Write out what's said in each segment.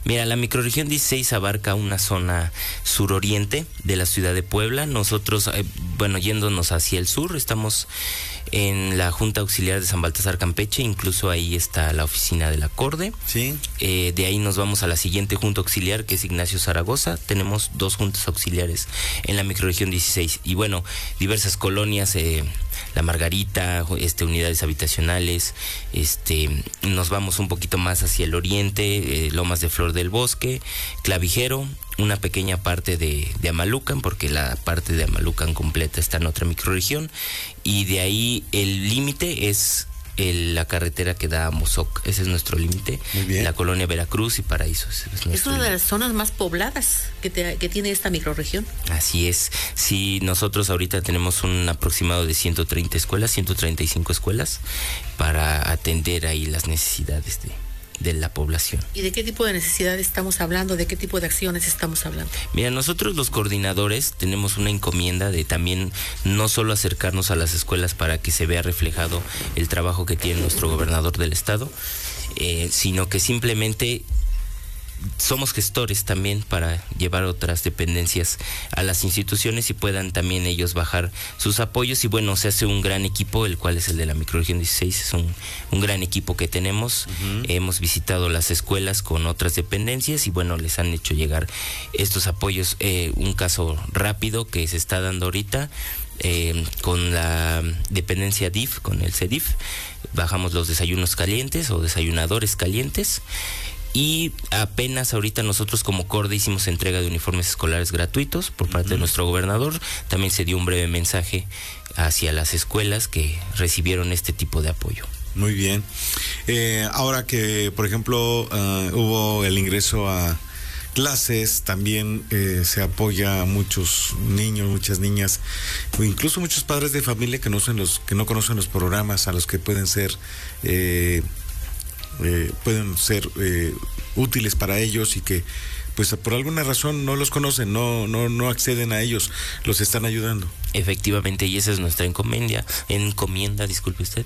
Mira, la microrregión 16 abarca una zona suroriente de la ciudad de Puebla. Nosotros, yéndonos hacia el sur, estamos en la Junta Auxiliar de San Baltasar Campeche, incluso ahí está la oficina del acorde. Sí. De ahí nos vamos a la siguiente Junta Auxiliar, que es Ignacio Zaragoza. Tenemos 2 juntas auxiliares en la microrregión 16. Y bueno, diversas colonias, La Margarita, unidades habitacionales, nos vamos un poquito más hacia el oriente, Lomas de Flor del Bosque, Clavijero, una pequeña parte de Amalucan, porque la parte de Amalucan completa está en otra microrregión, y de ahí el límite es la carretera que da a Mozoc. Ese es nuestro límite. La colonia Veracruz y Paraíso. Es una de las zonas más pobladas que tiene esta microrregión. Así es. Sí, nosotros ahorita tenemos un aproximado de 130 escuelas, 135 escuelas, para atender ahí las necesidades de la población. ¿Y de qué tipo de necesidades estamos hablando? ¿De qué tipo de acciones estamos hablando? Mira, nosotros los coordinadores tenemos una encomienda de también no solo acercarnos a las escuelas para que se vea reflejado el trabajo que tiene nuestro gobernador del estado, sino que simplemente somos gestores también para llevar otras dependencias a las instituciones y puedan también ellos bajar sus apoyos. Y bueno, se hace un gran equipo, el cual es el de la microrregión 16, es un gran equipo que tenemos. Hemos visitado las escuelas con otras dependencias y bueno, les han hecho llegar estos apoyos. Un caso rápido que se está dando ahorita, con la dependencia DIF, con el CEDIF, bajamos los desayunos calientes o desayunadores calientes. Y apenas ahorita nosotros como CORDE hicimos entrega de uniformes escolares gratuitos por parte de nuestro gobernador. También se dio un breve mensaje hacia las escuelas que recibieron este tipo de apoyo. Muy bien. Ahora que, por ejemplo, hubo el ingreso a clases, también se apoya a muchos niños, muchas niñas, o incluso muchos padres de familia que no conocen los programas a los que pueden ser útiles para ellos y que pues por alguna razón no los conocen, no acceden a ellos, los están ayudando. Efectivamente, y esa es nuestra encomienda, disculpe usted,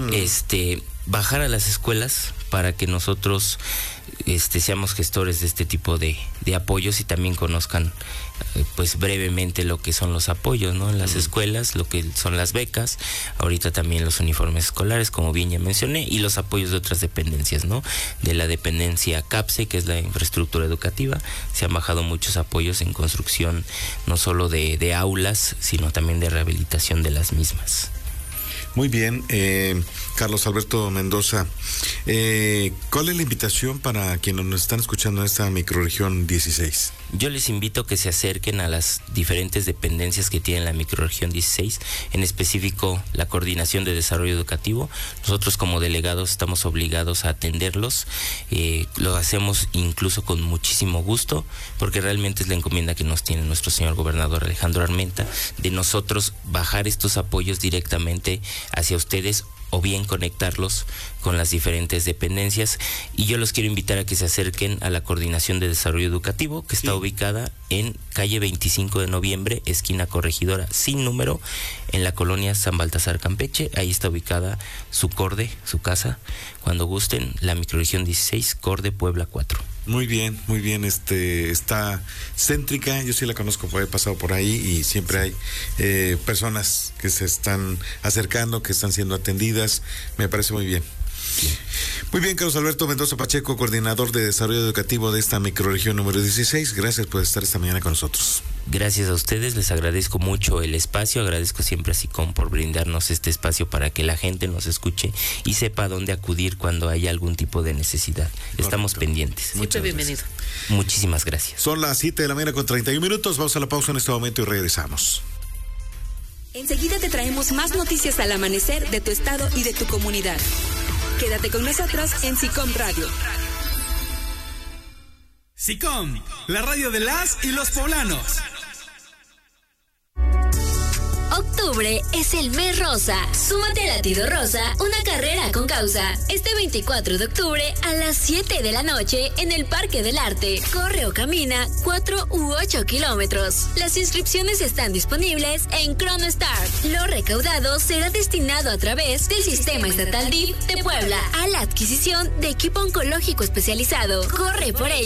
bajar a las escuelas para que nosotros seamos gestores de este tipo de apoyos y también conozcan pues brevemente lo que son los apoyos, ¿no? En las escuelas, lo que son las becas, ahorita también los uniformes escolares, como bien ya mencioné, y los apoyos de otras dependencias, ¿no? De la dependencia CAPSE, que es la infraestructura educativa, se han bajado muchos apoyos en construcción, no solo de aulas, sino también de rehabilitación de las mismas. Muy bien, Carlos Alberto Mendoza, ¿cuál es la invitación para quienes nos están escuchando en esta microrregión 16? Yo les invito a que se acerquen a las diferentes dependencias que tiene la microrregión 16, en específico la Coordinación de Desarrollo Educativo. Nosotros como delegados estamos obligados a atenderlos, lo hacemos incluso con muchísimo gusto, porque realmente es la encomienda que nos tiene nuestro señor gobernador Alejandro Armenta, de nosotros bajar estos apoyos directamente hacia ustedes o bien conectarlos con las diferentes dependencias. Y yo los quiero invitar a que se acerquen a la Coordinación de Desarrollo Educativo, que está ubicada en calle 25 de noviembre, esquina Corregidora sin número, en la colonia San Baltasar Campeche. Ahí está ubicada su CORDE, su casa, cuando gusten, la microrregión 16, CORDE Puebla 4. Muy bien, está céntrica, yo sí la conozco, he pasado por ahí y siempre hay personas que se están acercando, que están siendo atendidas, me parece muy bien. Muy bien, Carlos Alberto Mendoza Pacheco, coordinador de desarrollo educativo de esta microrregión número 16, gracias por estar esta mañana con nosotros. Gracias a ustedes, les agradezco mucho el espacio, agradezco siempre a SICOM por brindarnos este espacio para que la gente nos escuche y sepa a dónde acudir cuando haya algún tipo de necesidad. Estamos pendientes. Siempre bienvenido. Muchísimas gracias. Son las 7 de la mañana con 31 minutos, vamos a la pausa en este momento y regresamos. Enseguida te traemos más noticias al amanecer de tu estado y de tu comunidad. Quédate con nosotros en SICOM Radio. SICOM, la radio de las y los poblanos. Octubre es el mes rosa. Súmate a Latido Rosa, una carrera con causa. Este 24 de octubre a las 7 de la noche en el Parque del Arte. Corre o camina 4 u 8 kilómetros. Las inscripciones están disponibles en ChronoStar. Lo recaudado será destinado a través del Sistema Estatal DIF de Puebla a la adquisición de equipo oncológico especializado. Corre por ello.